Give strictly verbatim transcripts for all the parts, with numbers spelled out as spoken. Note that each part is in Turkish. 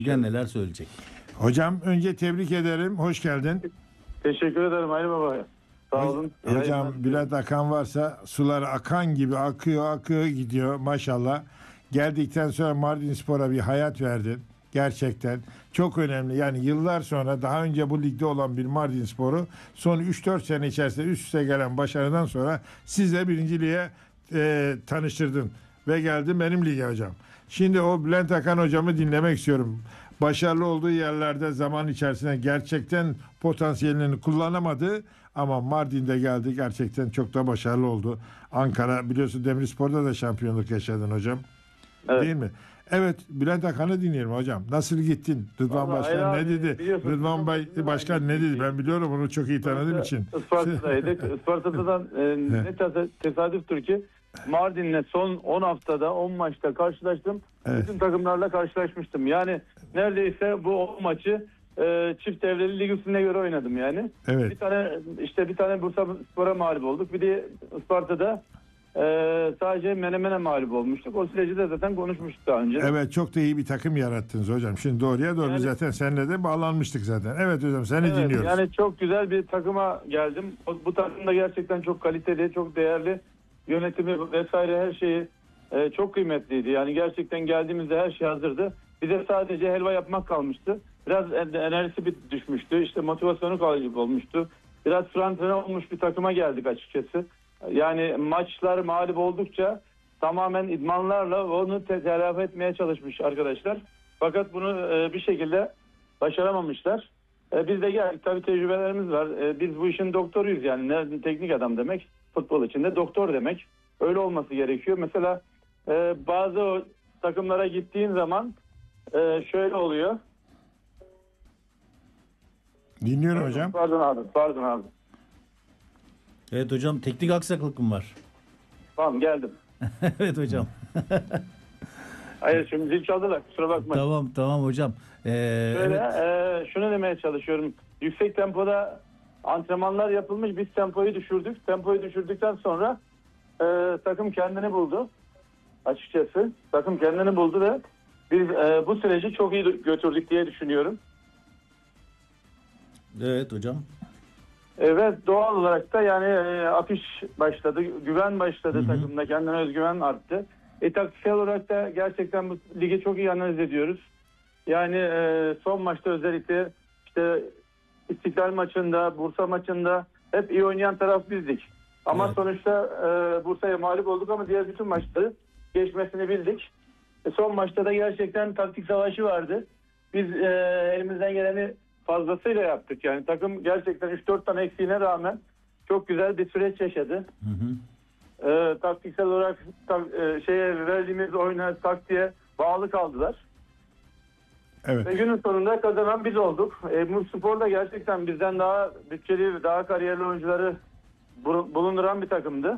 Bilgen neler söyleyecek? Hocam önce tebrik ederim. Hoş geldin. Teşekkür ederim Ali Baba. Sağ olun. Hocam Bülent Akan varsa sular akan gibi akıyor akıyor gidiyor maşallah. Geldikten sonra Mardinspor'a bir hayat verdin. Gerçekten çok önemli. Yani yıllar sonra daha önce bu ligde olan bir Mardinspor'u son üç dört sene içerisinde üst üste gelen başarıdan sonra sizle birinciliğe e, tanıştırdın. Ve geldin benim lige hocam. Şimdi o Bülent Akan hocamı dinlemek istiyorum. Başarılı olduğu yerlerde zaman içerisinde gerçekten potansiyelini kullanamadı ama Mardin'de geldi, gerçekten çok da başarılı oldu. Ankara biliyorsun Demirspor'da da şampiyonluk yaşadın hocam. Evet. Değil mi? Evet, Bülent Akan'ı dinleyelim hocam. Nasıl gittin? Rıdvan Vallahi Başkan abi, ne dedi? Rıdvan Bay Başkan ne dedi? Ben biliyorum, onu çok iyi tanıdığım için. Isparta'daydık. Isparta'dan e, ne tes- tesadüftür ki Mardin'le son on haftada on maçta karşılaştım. Evet. Bütün takımlarla karşılaşmıştım. Yani neredeyse bu on maçı e, çift devreli lig üstüne göre oynadım yani. Evet. Bir tane işte bir tane Bursaspor'a mağlup olduk. Bir de Isparta'da e, sadece Menemen'e mağlup olmuştuk. O süreci de zaten konuşmuştuk daha önce. Evet, çok da iyi bir takım yarattınız hocam. Şimdi doğruya doğru Yani- zaten seninle de bağlanmıştık zaten. Evet hocam, seni Evet, dinliyoruz. yani çok güzel bir takıma geldim. O- Bu takım da gerçekten çok kaliteli, çok değerli. Yönetimi vesaire her şeyi e, çok kıymetliydi. Yani gerçekten geldiğimizde her şey hazırdı. Bize sadece helva yapmak kalmıştı. Biraz en- enerjisi bir düşmüştü. İşte motivasyonu kaybı olmuştu. Biraz frantren olmuş bir takıma geldik açıkçası. Yani maçlar mağlup oldukça tamamen idmanlarla onu te- telafi etmeye çalışmış arkadaşlar. Fakat bunu e, bir şekilde başaramamışlar. E, biz de geldik, tabii tecrübelerimiz var. E, biz bu işin doktoruyuz yani. Ne, teknik adam demek, futbol içinde doktor demek. Öyle olması gerekiyor. Mesela e, bazı o takımlara gittiğin zaman e, şöyle oluyor. Dinliyorum hocam. Pardon abi, pardon abi. Evet hocam, teknik aksaklık mı var? Tamam, geldim. Evet hocam. Hayır, şimdi zil çaldılar, kusura bakma. Tamam tamam hocam. Ee, Şöyle evet. e, şunu demeye çalışıyorum. Yüksek tempoda antrenmanlar yapılmış. Biz tempoyu düşürdük. Tempoyu düşürdükten sonra e, takım kendini buldu. Açıkçası takım kendini buldu ve biz e, bu süreci çok iyi götürdük diye düşünüyorum. Evet hocam. Evet, doğal olarak da yani e, akış başladı. Güven başladı Hı hı. takımda. Kendine özgüven arttı. E, taktiksel olarak da gerçekten bu ligi çok iyi analiz ediyoruz. Yani e, son maçta özellikle işte İstiklal maçında, Bursa maçında hep iyi oynayan taraf bizdik. Ama Evet. sonuçta e, Bursa'ya mağlup olduk ama diğer bütün maçları geçmesini bildik. E, son maçta da gerçekten taktik savaşı vardı. Biz e, elimizden geleni fazlasıyla yaptık. Yani takım gerçekten üç dört tane eksiğine rağmen çok güzel bir süreç yaşadı. Hı hı. E, taktiksel olarak tak, e, şeye verdiğimiz oyuna, taktiğe bağlı kaldılar. Evet. Ve günün sonunda kazanan biz olduk. E, bu sporda gerçekten bizden daha bütçeli, daha kariyerli oyuncuları bu- bulunduran bir takımdı.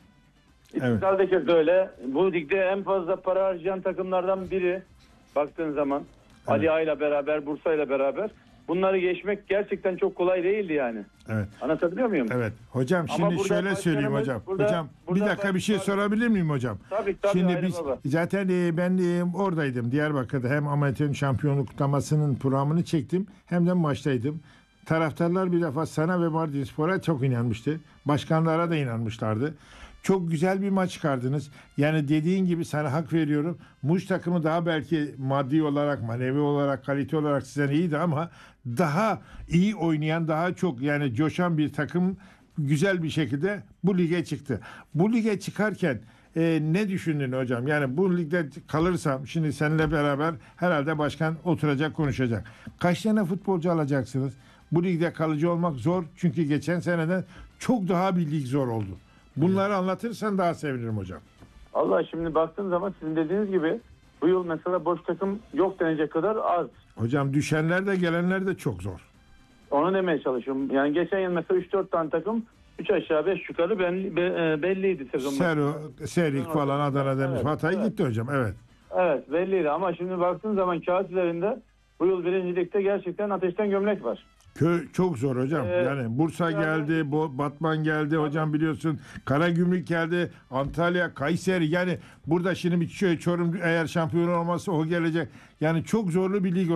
İstiklal de kez öyle. Bu ligde en fazla para harcayan takımlardan biri baktığın zaman. Evet. Ali Ağa ile beraber, Bursa ile beraber. Bunları geçmek gerçekten çok kolay değildi yani. Evet. Anlatabiliyor muyum? Evet. Hocam Ama şimdi burada şöyle söyleyeyim başkanımız- hocam. burada- hocam bir burada dakika bir şey başkan- sorabilir miyim hocam? Tabii tabii. Şimdi Hayri biz Baba. zaten e, ben e, oradaydım Diyarbakır'da, hem amatör şampiyonluk kutlamasının programını çektim hem de maçtaydım. Taraftarlar bir defa sana ve Mardinspor'a çok inanmıştı. Başkanlara da inanmışlardı. Çok güzel bir maç çıkardınız. Yani dediğin gibi sana hak veriyorum. Muş takımı daha belki maddi olarak, manevi olarak, kalite olarak sizden iyiydi ama daha iyi oynayan, daha çok yani coşan bir takım güzel bir şekilde bu lige çıktı. Bu lige çıkarken e, ne düşündün hocam? Yani bu ligde kalırsam, şimdi seninle beraber herhalde başkan oturacak, konuşacak. Kaç tane futbolcu alacaksınız? Bu ligde kalıcı olmak zor çünkü geçen seneden çok daha bir lig zor oldu. Bunları anlatırsan daha sevinirim hocam. Allah, şimdi baktığın zaman sizin dediğiniz gibi bu yıl mesela boş takım yok denecek kadar az. Hocam düşenler de gelenler de çok zor. Onu demeye çalışıyorum. Yani geçen yıl mesela üç dört tane takım üç aşağı beş yukarı belli, be- e, belliydi sezon başı. Sero, Serik falan, Adana Demir, Evet, Hatay evet. gitti hocam. Evet. Evet, belliydi ama şimdi baktığın zaman kağıt üzerinde bu yıl birincilikte gerçekten ateşten gömlek var. Köy çok zor hocam. Ee, yani Bursa yani- geldi, Bo- Batman geldi hocam, biliyorsun. Karagümrük geldi, Antalya, Kayseri. Yani burada şimdi bir şey, Çorum eğer şampiyon olmazsa o gelecek. Yani çok zorlu bir lig